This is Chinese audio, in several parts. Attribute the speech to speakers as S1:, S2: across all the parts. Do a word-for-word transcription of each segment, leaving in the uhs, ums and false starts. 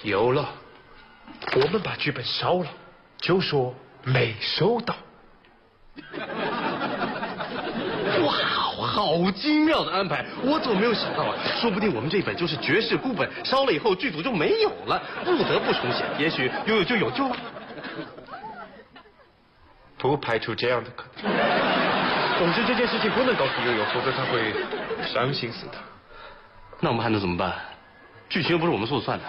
S1: 有了，我们把剧本烧了，就说没收到。
S2: 哇，好精妙的安排！我怎么没有想到啊？说不定我们这本就是绝世孤本，烧了以后剧组就没有了，不得不重写，也许悠悠就有救了。
S1: 不排除这样的可能。总之这件事情不能告诉悠悠，否则他会伤心死的。
S2: 那我们还能怎么办？剧情又不是我们说了算的。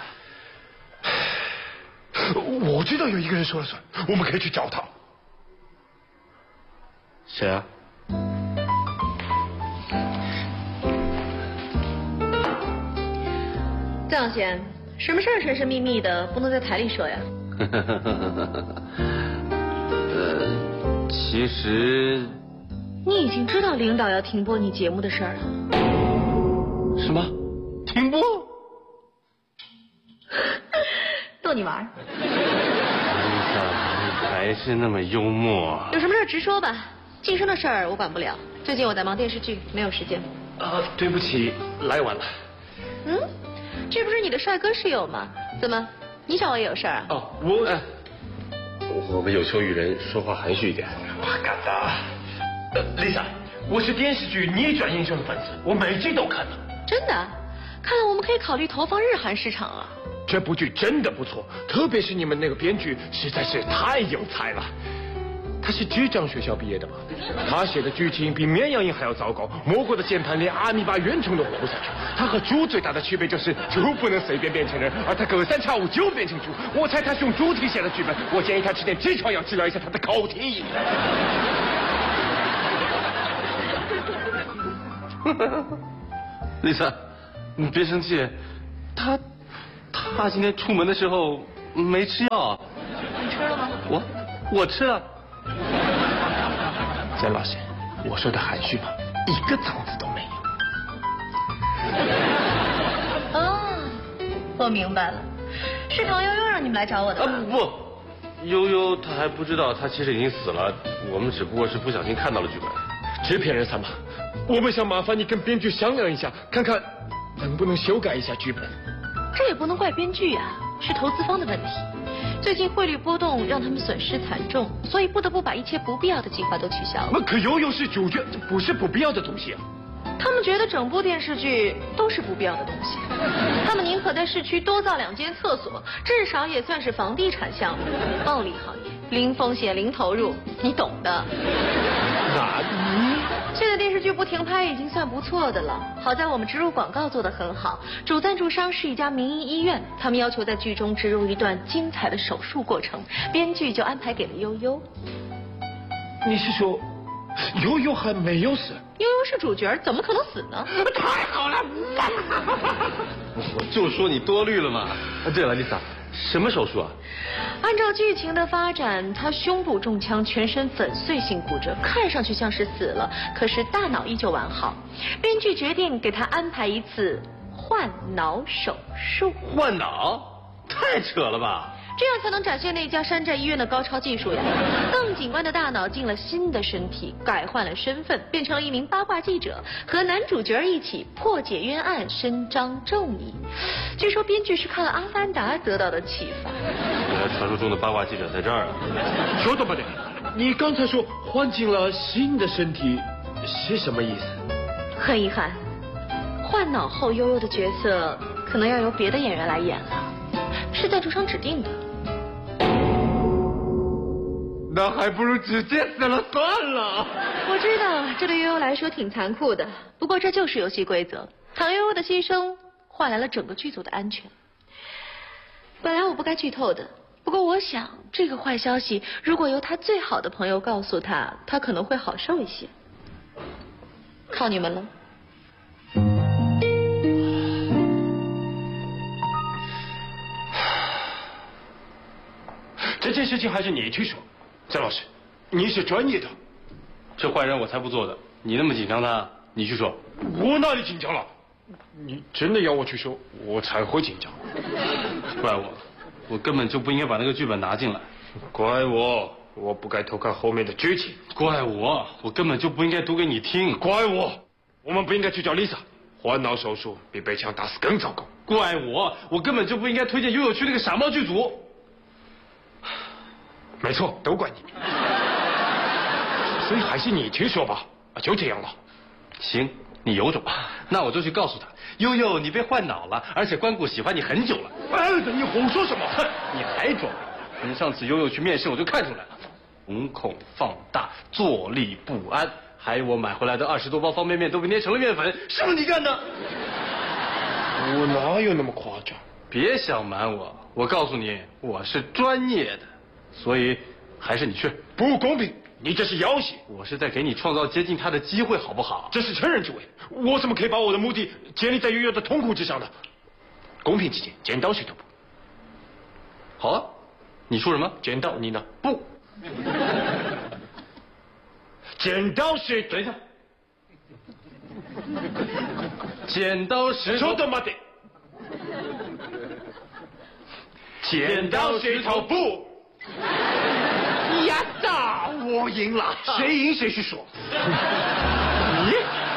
S1: 我知道有一个人说了算，我们可以去找他。
S2: 谁啊？
S3: 张小贤，什么事儿神神秘秘的，不能在台里说呀？
S2: 呃，其实
S3: 你已经知道领导要停播你节目的事儿了。
S2: 什么？停播？
S3: 逗你玩。
S2: 丽莎，你还是那么幽默。
S3: 有什么事直说吧，晋升的事儿我管不了。最近我在忙电视剧，没有时间。
S1: 啊，对不起，来晚了。
S3: 嗯，这不是你的帅哥室友吗？怎么，你找我也有事儿啊？
S1: 哦，我、呃、
S2: 我们有求于人，说话含蓄一点。
S1: 哇，嘎达。呃，Lisa，我是电视剧《逆转英雄》的粉丝，我每集都看了。
S3: 真的？看来我们可以考虑投放日韩市场啊。
S1: 这部剧真的不错，特别是你们那个编剧实在是太有才了。他是智障学校毕业的吧？他写的剧情比绵羊音还要糟糕，蘑菇的键盘连阿米巴原虫都活不下去。他和猪最大的区别就是猪不能随便变成人，而他隔三差五就变成猪。我猜他是用猪蹄写的剧本，我建议他吃点痔疮药治疗一下他的口蹄。
S2: 丽莎，你别生气，他他今天出门的时候没吃药。
S3: 你吃了吗？
S2: 我我吃了。
S1: 曾老师，我说的含蓄吗？一个脏字都没有。
S3: 哦，我明白了，是唐悠悠让你们来找我的吗？
S2: 啊不，悠悠他还不知道，他其实已经死了，我们只不过是不小心看到了剧本。
S1: 制片人三马，我们想麻烦你跟编剧商量一下，看看能不能修改一下剧本。
S3: 这也不能怪编剧啊，是投资方的问题。最近汇率波动让他们损失惨重，所以不得不把一切不必要的计划都取消了。
S1: 那可悠悠是主角，这不是不必要的东西啊。
S3: 他们觉得整部电视剧都是不必要的东西，他们宁可在市区多造两间厕所，至少也算是房地产项目。暴利行业，零风险零投入，你懂的。
S1: 那你
S3: 现在电视剧不停拍已经算不错的了，好在我们植入广告做得很好，主赞助商是一家民营医院，他们要求在剧中植入一段精彩的手术过程，编剧就安排给了悠悠。
S1: 你是说悠悠还没有死？
S3: 悠悠是主角，怎么可能死呢？
S1: 太好了！
S2: 我就说你多虑了嘛。啊，对了，丽莎，什么手术啊？
S3: 按照剧情的发展，他胸部中枪，全身粉碎性骨折，看上去像是死了，可是大脑依旧完好。编剧决定给他安排一次换脑手术。
S2: 换脑？太扯了吧！
S3: 这样才能展现那家山寨医院的高超技术呀！邓警官的大脑进了新的身体，改换了身份，变成了一名八卦记者，和男主角一起破解冤案，伸张正义。据说编剧是看了《阿凡达》得到的启发。
S2: 原来传说中的八卦记者在这儿啊！
S1: 说的不对，你刚才说换进了新的身体是什么意思？
S3: 很遗憾，换脑后悠悠的角色可能要由别的演员来演了，是赞助商指定的。
S2: 那还不如直接死了算了。
S3: 我知道这对悠悠来说挺残酷的，不过这就是游戏规则。唐悠悠的牺牲换来了整个剧组的安全。本来我不该剧透的，不过我想这个坏消息如果由他最好的朋友告诉他，他可能会好受一些。靠你们了。
S1: 这件事情还是你去说。曾老师，你是专业的。
S2: 这坏人我才不做的，你那么紧张他，你去说。
S1: 我哪里紧张了？你真的要我去说，我才会紧张。
S2: 怪我，我根本就不应该把那个剧本拿进来。
S1: 怪我，我不该偷看后面的剧情。
S2: 怪我，我根本就不应该读给你听。
S1: 怪我，我们不应该去找 Lisa。换脑手术比被枪打死更糟糕。
S2: 怪我，我根本就不应该推荐悠悠去那个傻帽剧组。
S1: 没错，都怪你。所以还是你去说吧，就这样了。
S2: 行，你有种，那我就去告诉他，悠悠你被换脑了，而且关谷喜欢你很久了。
S1: 哎，你胡说什么？
S2: 你还装？你上次悠悠去面试我就看出来了，瞳孔放大，坐立不安，还有我买回来的二十多包方便面都被捏成了面粉，是不是你干的？
S1: 我哪有那么夸张？
S2: 别想瞒我，我告诉你，我是专业的，所以还是你去。
S1: 不公平！你这是要挟！
S2: 我是在给你创造接近他的机会，好不好？
S1: 这是成人之危，我怎么可以把我的目的建立在悠悠的痛苦之上呢？公平起见，剪刀石头布。
S2: 好啊，你说什么？
S1: 剪刀，你呢？
S2: 不。
S1: 剪刀石头。
S2: 等一下。剪刀石头。
S1: ちょっと待って。剪刀石头布。呀哒！我赢了，谁赢谁去说。你，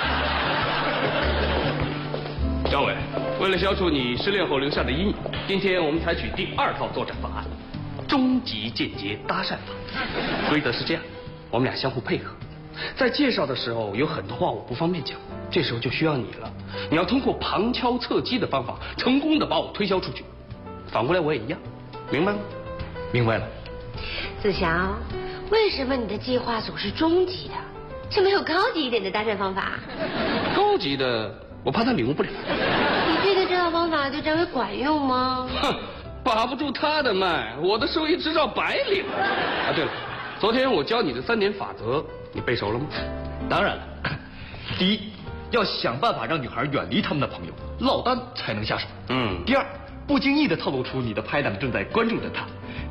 S4: 张伟，为了消除你失恋后留下的阴影，今天我们采取第二套作战方案——终极间接搭讪法。规则是这样，我们俩相互配合，在介绍的时候有很多话我不方便讲，这时候就需要你了。你要通过旁敲侧击的方法，成功的把我推销出去。反过来我也一样，明白吗？
S2: 明白了。
S5: 子祥，为什么你的计划总是终极的？是没有高级一点的搭讪方法？
S4: 高级的，我怕他领悟不了。
S5: 你确定这套方法对张伟管用吗？
S4: 哼，把不住他的脉，我的兽医执照白领。啊，对了，昨天我教你的三点法则，你背熟了吗？
S6: 当然了，第一，要想办法让女孩远离他们的朋友，落单才能下手。
S4: 嗯。
S6: 第二，不经意的透露出你的拍档正在关注着她。